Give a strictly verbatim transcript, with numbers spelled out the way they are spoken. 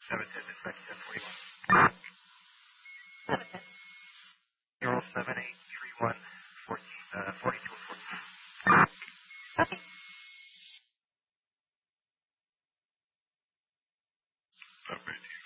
seven ten, dispatch ten forty-one. zero seven eight three one fourteen, uh, forty-two or fourteen. Okay.